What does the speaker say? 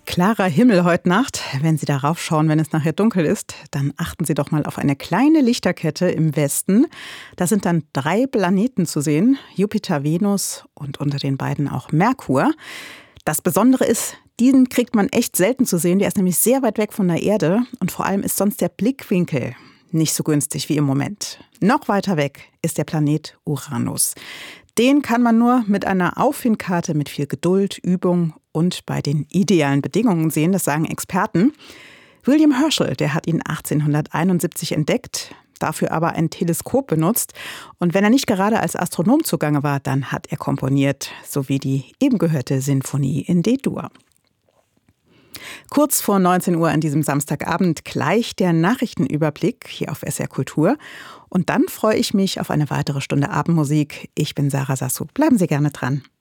Klarer Himmel heute Nacht. Wenn Sie darauf schauen, wenn es nachher dunkel ist, dann achten Sie doch mal auf eine kleine Lichterkette im Westen. Da sind dann 3 Planeten zu sehen: Jupiter, Venus und unter den beiden auch Merkur. Das Besondere ist, diesen kriegt man echt selten zu sehen. Der ist nämlich sehr weit weg von der Erde. Und vor allem ist sonst der Blickwinkel nicht so günstig wie im Moment. Noch weiter weg ist der Planet Uranus. Den kann man nur mit einer Auffindkarte mit viel Geduld, Übung und bei den idealen Bedingungen sehen, das sagen Experten. William Herschel, der hat ihn 1871 entdeckt, dafür aber ein Teleskop benutzt. Und wenn er nicht gerade als Astronom zugange war, dann hat er komponiert, so wie die eben gehörte Sinfonie in D-Dur. Kurz vor 19 Uhr an diesem Samstagabend gleich der Nachrichtenüberblick hier auf SR Kultur. Und dann freue ich mich auf eine weitere Stunde Abendmusik. Ich bin Sarah Sassou. Bleiben Sie gerne dran.